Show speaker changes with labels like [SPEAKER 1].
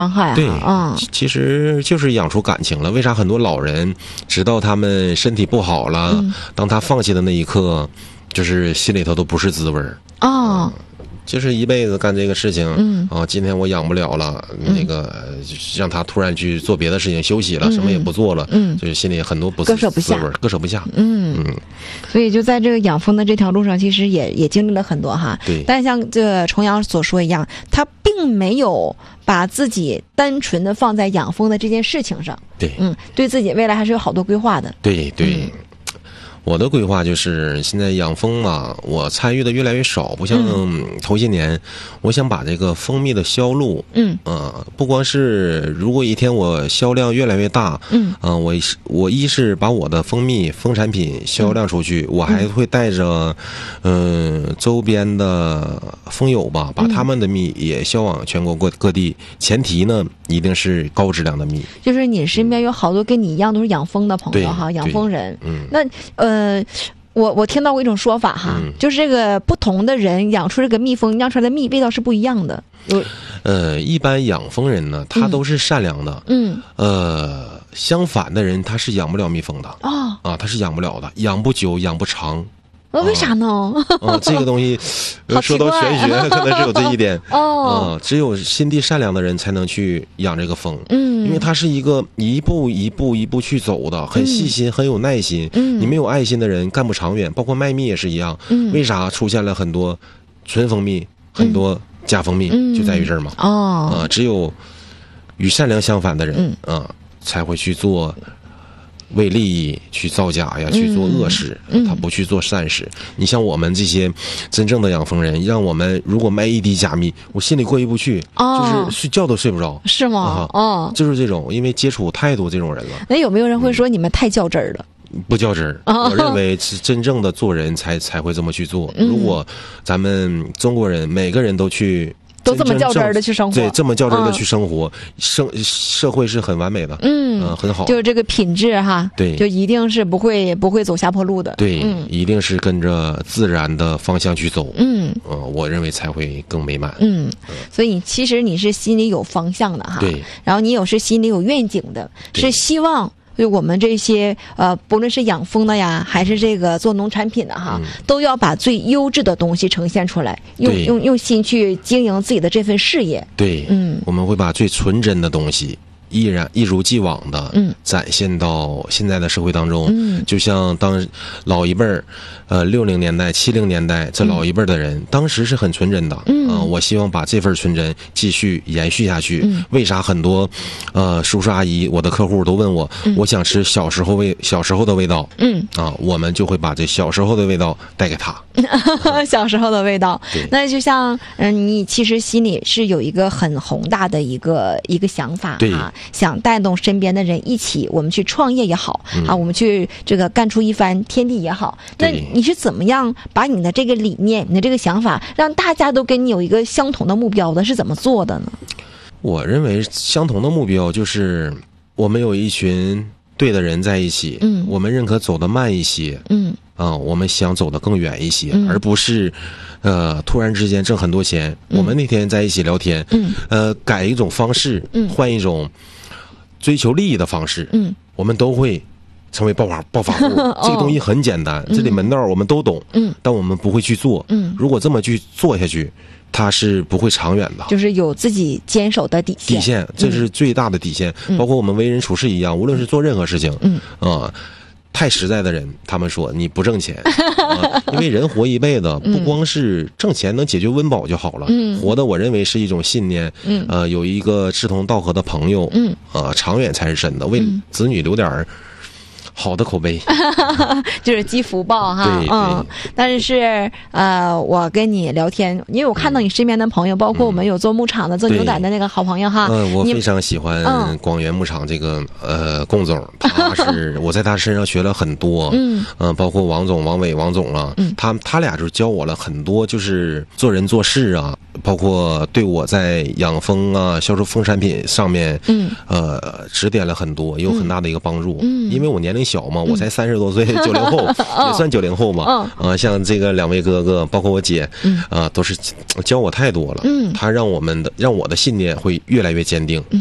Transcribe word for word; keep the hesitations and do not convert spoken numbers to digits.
[SPEAKER 1] 伤害。
[SPEAKER 2] 对，
[SPEAKER 1] 嗯，
[SPEAKER 2] 其实就是养出感情了。为啥很多老人直到他们身体不好了，
[SPEAKER 1] 嗯、
[SPEAKER 2] 当他放弃的那一刻，就是心里头都不是滋味儿。
[SPEAKER 1] 哦。
[SPEAKER 2] 嗯，就是一辈子干这个事情，
[SPEAKER 1] 嗯
[SPEAKER 2] 啊，今天我养不了了，嗯、那个让他突然去做别的事情休息了，
[SPEAKER 1] 嗯、
[SPEAKER 2] 什么也不做了，
[SPEAKER 1] 嗯，
[SPEAKER 2] 就是心里很多不
[SPEAKER 1] 割舍不下，
[SPEAKER 2] 割舍不下，
[SPEAKER 1] 嗯嗯，所以就在这个养蜂的这条路上，其实也也经历了很多哈，
[SPEAKER 2] 对。
[SPEAKER 1] 但是像这个重阳所说一样，他并没有把自己单纯的放在养蜂的这件事情上，
[SPEAKER 2] 对，
[SPEAKER 1] 嗯，对自己未来还是有好多规划的，
[SPEAKER 2] 对对。
[SPEAKER 1] 嗯，
[SPEAKER 2] 我的规划就是现在养蜂嘛，我参与的越来越少，不像头些年，嗯、我想把这个蜂蜜的销路，
[SPEAKER 1] 嗯，
[SPEAKER 2] 呃，不光是如果一天我销量越来越大，
[SPEAKER 1] 嗯，
[SPEAKER 2] 呃，我我一是把我的蜂蜜蜂产品销量出去，嗯、我还会带着，嗯、呃，周边的蜂友吧，把他们的蜜也销往全国各各地，前提呢一定是高质量的蜜。
[SPEAKER 1] 就是你身边有好多跟你一样都是养蜂的朋友哈，养蜂人，
[SPEAKER 2] 嗯，
[SPEAKER 1] 那呃。呃，我我听到过一种说法哈，嗯、就是这个不同的人养出这个蜜蜂酿出来的蜜味道是不一样的。有，
[SPEAKER 2] 呃，一般养蜂人呢，他都是善良的，嗯，呃，相反的人他是养不了蜜蜂的，
[SPEAKER 1] 哦，
[SPEAKER 2] 啊，他是养不了的，养不久，养不长。
[SPEAKER 1] 呃，为啥呢？
[SPEAKER 2] 啊，这个东西说到玄学，可能是有这一点。
[SPEAKER 1] 哦，
[SPEAKER 2] 啊，只有心地善良的人才能去养这个蜂，
[SPEAKER 1] 嗯，
[SPEAKER 2] 因为它是一个一步一步一步去走的，很细心，嗯、很有耐心。
[SPEAKER 1] 嗯，
[SPEAKER 2] 你没有爱心的人干不长远，包括卖蜜也是一样。嗯，为啥出现了很多纯蜂蜜，很多假蜂蜜，
[SPEAKER 1] 嗯、
[SPEAKER 2] 就在于这儿嘛。
[SPEAKER 1] 哦，
[SPEAKER 2] 啊，只有与善良相反的人，嗯、啊，才会去做。为利益去造假呀，去做恶事，
[SPEAKER 1] 嗯、
[SPEAKER 2] 他不去做善事。嗯、你像我们这些真正的养蜂人，让我们如果卖一滴假蜜，我心里过意不去，
[SPEAKER 1] 哦、
[SPEAKER 2] 就是睡觉都睡不着。
[SPEAKER 1] 是吗？
[SPEAKER 2] 啊、哦，就是这种，因为接触太多这种人了。
[SPEAKER 1] 那有没有人会说你们太较真儿了？
[SPEAKER 2] 不较真儿，
[SPEAKER 1] 哦、
[SPEAKER 2] 我认为是真正的做人才才会这么去做。嗯、如果咱们中国人每个人都去。
[SPEAKER 1] 都这么较真儿的去生活，
[SPEAKER 2] 对，这么较真儿的去生活，生、嗯、社会是很完美的，
[SPEAKER 1] 嗯、
[SPEAKER 2] 呃，很好，
[SPEAKER 1] 就是这个品质哈，
[SPEAKER 2] 对，
[SPEAKER 1] 就一定是不会不会走下坡路的，
[SPEAKER 2] 对，
[SPEAKER 1] 嗯、
[SPEAKER 2] 一定是跟着自然的方向去走，
[SPEAKER 1] 嗯，
[SPEAKER 2] 呃，我认为才会更美满，
[SPEAKER 1] 嗯，所以其实你是心里有方向的哈，
[SPEAKER 2] 对，
[SPEAKER 1] 然后你有是心里有愿景的，是希望。对我们这些呃，不论是养蜂的呀，还是这个做农产品的哈，嗯、都要把最优质的东西呈现出来，用用用心去经营自己的这份事业。
[SPEAKER 2] 对，
[SPEAKER 1] 嗯，
[SPEAKER 2] 我们会把最纯真的东西，依然一如既往的
[SPEAKER 1] 嗯
[SPEAKER 2] 展现到现在的社会当中。
[SPEAKER 1] 嗯，
[SPEAKER 2] 就像当老一辈儿，呃，六零年代、七零年代这老一辈的人，嗯、当时是很纯真的。
[SPEAKER 1] 嗯、
[SPEAKER 2] 呃，我希望把这份纯真继续延续下去。
[SPEAKER 1] 嗯、
[SPEAKER 2] 为啥很多呃叔叔阿姨，我的客户都问我，嗯、我想吃小时候味小时候的味道。嗯，啊，我们就会把这小时候的味道带给他。
[SPEAKER 1] 小时候的味道。那就像嗯，你其实心里是有一个很宏大的一个一个想法啊，想带动身边的人一起，我们去创业也好，嗯、啊，我们去这个干出一番天地也好。那你是怎么样把你的这个理念、你的这个想法，让大家都跟你有一个相同的目标的？是怎么做的呢？
[SPEAKER 2] 我认为相同的目标就是我们有一群对的人在一起，嗯，我们认可走得慢一些，嗯，啊，我们想走得更远一些，嗯、而不是，呃，突然之间挣很多钱。嗯、我们那天在一起聊天，嗯，呃，改一种方式，嗯，换一种追求利益的方式，嗯，我们都会成为暴发暴发户。这个东西很简单，这里门道我们都懂，嗯，但我们不会去做，嗯，如果这么去做下去，它是不会长远的，
[SPEAKER 1] 就是有自己坚守的底线。
[SPEAKER 2] 底线，这是最大的底线。嗯、包括我们为人处事一样，无论是做任何事情，嗯啊、呃，太实在的人，他们说你不挣钱，啊、因为人活一辈子，不光是挣钱能解决温饱就好了，嗯，活的我认为是一种信念，嗯，呃，有一个志同道合的朋友，嗯，啊、呃，长远才是真的，为子女留点儿好的口碑，
[SPEAKER 1] 就是积福报哈。
[SPEAKER 2] 对，
[SPEAKER 1] 嗯，但是呃，我跟你聊天，因为我看到你身边的朋友，嗯、包括我们有做牧场的、做牛奶的那个好朋友哈。
[SPEAKER 2] 嗯，我非常喜欢广元牧场这个、嗯、呃龚总，他是我在他身上学了很多，嗯，呃，包括王总、王伟、王总了，嗯，他他俩就教我了很多，就是做人做事啊，包括对我在养蜂啊、销售蜂产品上面，嗯，呃，指点了很多，有很大的一个帮助。嗯，因为我年龄小。 小嘛，我才三十多岁，九零后也算九零后嘛。啊，像这个两位哥哥，包括我姐，啊，都是教我太多了。嗯，他让我们的让我的信念会越来越坚定。